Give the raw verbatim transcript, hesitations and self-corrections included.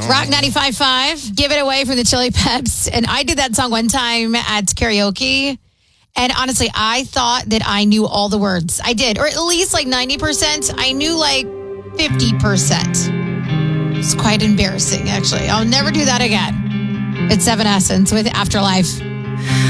Rock ninety-five point five, Give It Away from the Chili Peps. And I did that song one time at karaoke. And honestly, I thought that I knew all the words. I did, or at least like ninety percent. I knew like fifty percent. It's quite embarrassing, actually. I'll never do that again. It's Seven Essence with Afterlife.